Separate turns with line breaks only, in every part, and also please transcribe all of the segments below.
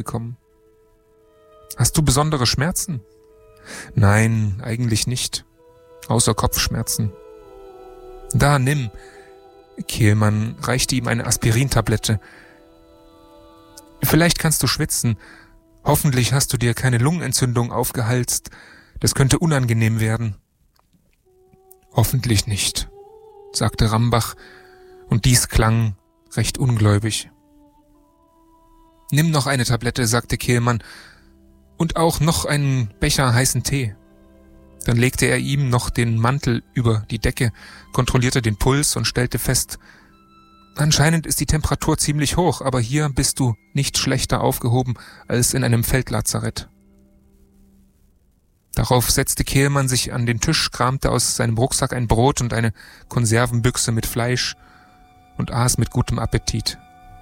bekommen. »Hast du besondere Schmerzen?« »Nein, eigentlich nicht. Außer Kopfschmerzen.« »Da, nimm.« Kehlmann reichte ihm eine Aspirintablette. »Vielleicht kannst du schwitzen. Hoffentlich hast du dir keine Lungenentzündung aufgehalst. Das könnte unangenehm werden.« »Hoffentlich nicht«, sagte Rambach, und dies klang recht ungläubig. »Nimm noch eine Tablette«, sagte Kehlmann, »und auch noch einen Becher heißen Tee.« Dann legte er ihm noch den Mantel über die Decke, kontrollierte den Puls und stellte fest, anscheinend ist die Temperatur ziemlich hoch, aber hier bist du nicht schlechter aufgehoben als in einem Feldlazarett. Darauf setzte Kehlmann sich an den Tisch, kramte aus seinem Rucksack ein Brot und eine Konservenbüchse mit Fleisch und aß mit gutem Appetit.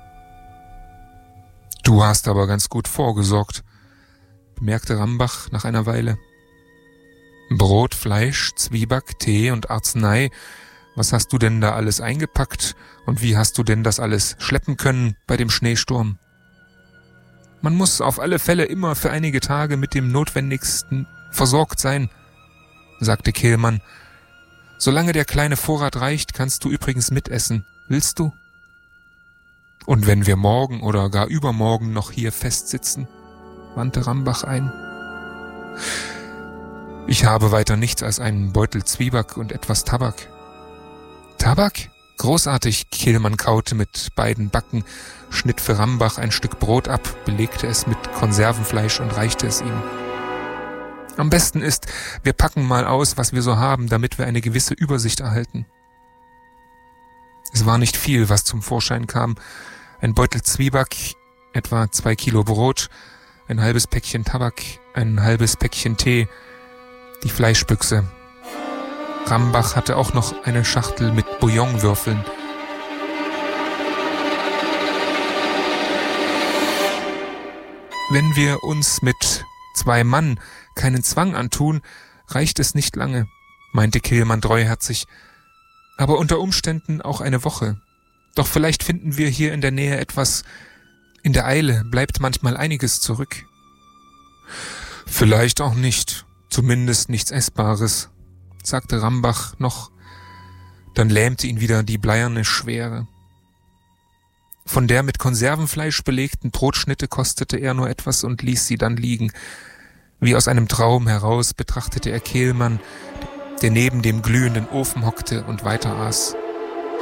»Du hast aber ganz gut vorgesorgt«, bemerkte Rambach nach einer Weile. »Brot, Fleisch, Zwieback, Tee und Arznei. Was hast du denn da alles eingepackt und wie hast du denn das alles schleppen können bei dem Schneesturm?« »Man muss auf alle Fälle immer für einige Tage mit dem Notwendigsten versorgt sein«, sagte Kehlmann. »Solange der kleine Vorrat reicht, kannst du übrigens mitessen. Willst du?« »Und wenn wir morgen oder gar übermorgen noch hier festsitzen?«, wandte Rambach ein. »Ich habe weiter nichts als einen Beutel Zwieback und etwas Tabak.« »Tabak? Großartig!« Kehlmann kaute mit beiden Backen, schnitt für Rambach ein Stück Brot ab, belegte es mit Konservenfleisch und reichte es ihm. »Am besten ist, wir packen mal aus, was wir so haben, damit wir eine gewisse Übersicht erhalten.« Es war nicht viel, was zum Vorschein kam. Ein Beutel Zwieback, etwa 2 Kilo Brot, ein halbes Päckchen Tabak, ein halbes Päckchen Tee, die Fleischbüchse. Rambach hatte auch noch eine Schachtel mit Bouillonwürfeln. »Wenn wir uns mit 2 Mann keinen Zwang antun, reicht es nicht lange«, meinte Kehlmann treuherzig. »Aber unter Umständen auch eine Woche. Doch vielleicht finden wir hier in der Nähe etwas. In der Eile bleibt manchmal einiges zurück.« »Vielleicht auch nicht, zumindest nichts Essbares«, sagte Rambach noch. Dann lähmte ihn wieder die bleierne Schwere. Von der mit Konservenfleisch belegten Brotschnitte kostete er nur etwas und ließ sie dann liegen. Wie aus einem Traum heraus betrachtete er Kehlmann, der neben dem glühenden Ofen hockte und weiter aß.